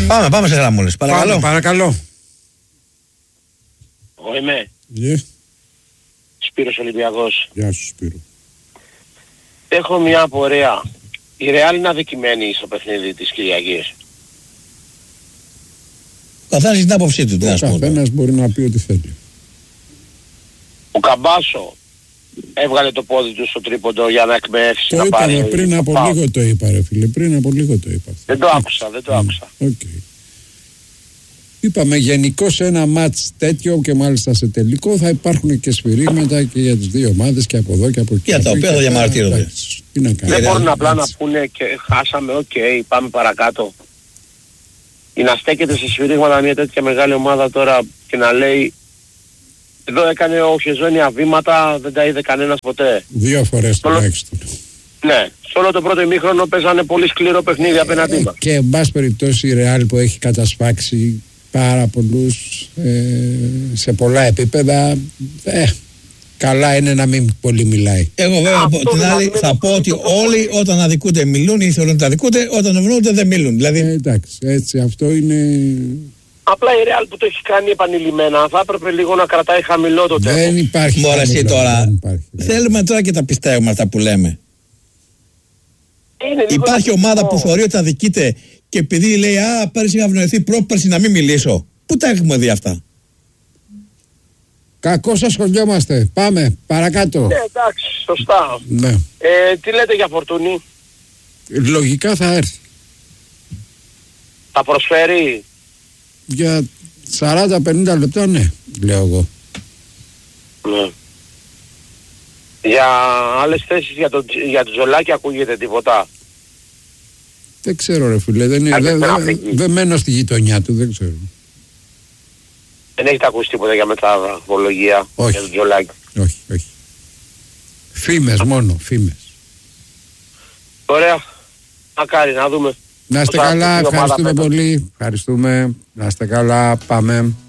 Πάμε σε γραμμούλες. Παρακαλώ. Παρακαλώ. Εγώ είμαι. Ναι. Σπύρος Ολυμπιακός. Γεια σου Σπύρο. Έχω μια απορία. Η Ρεάλ είναι αδικημένη στο παιχνίδι της Κυριακής. Καθένας την άποψή του. Ο καθένας μπορεί να πει ό,τι θέλει. Ο Καμπάσο έβγαλε το πόδι του στο τρίποντο για να εκμεύσει. Το είπαμε πριν από λίγο, το είπα ρε φίλε. Πριν από λίγο το είπα. Δεν το άκουσα. Okay. Είπαμε γενικώς σε ένα μάτς τέτοιο και μάλιστα σε τελικό θα υπάρχουν και σφυρίγματα και για τις δύο ομάδες και από εδώ και από εκεί. Για τα οποία θα διαμαρτύρονται. Δεν μπορούν απλά να πούνε και χάσαμε, πάμε παρακάτω. Ή να στέκεται σε σφυρίγματα μια τέτοια μεγάλη ομάδα τώρα και να λέει εδώ έκανε ο Χεζόνια βήματα, δεν τα είδε κανένας ποτέ. 2 φορές τουλάχιστον. Ναι, σε όλο το πρώτο ημίχρονο παίζανε πολύ σκληρό παιχνίδι απέναντί μας. Και εν πάση περιπτώσει η Ρεάλ που έχει κατασφάξει πάρα πολλούς σε πολλά επίπεδα, καλά είναι να μην πολύ μιλάει. Εγώ βέβαια από την άλλη θα πω ότι όλοι όταν αδικούνται μιλούν ή θέλουν να αδικούνται, όταν ευνούνται δεν μιλούν. Δηλαδή... εντάξει, έτσι αυτό είναι... Απλά η Real που το έχει κάνει επανειλημμένα θα έπρεπε λίγο να κρατάει χαμηλό το τέλος. Δεν υπάρχει. Μωρέ εσύ τώρα, θέλουμε τώρα και τα πιστεύουμε αυτά που λέμε. Υπάρχει ομάδα που θεωρεί ότι αδικείται και επειδή λέει πέρσι είχα ευνοηθεί πρόπερσι να μην μιλήσω. Πού τα έχουμε δει αυτά? Κακώς ασχολιόμαστε. Πάμε παρακάτω. Ναι, εντάξει, σωστά. Ναι. Τι λέτε για Φορτούνη? Λογικά θα έρθει. Θα προσφέρει? Για 40-50 λεπτά ναι, λέω εγώ. Ναι. Για άλλες θέσεις για το Τζολάκι ακούγεται τίποτα? Δεν ξέρω ρε φίλε, δεν μένω στη γειτονιά του, δεν ξέρω. Δεν έχετε ακούσει τίποτα για μεταβολογία για το Τζολάκι? Όχι. Φήμες μόνο, φήμες. Ωραία, μακάρι να δούμε. Να είστε καλά, ευχαριστούμε πολύ. Ευχαριστούμε, να είστε καλά, πάμε.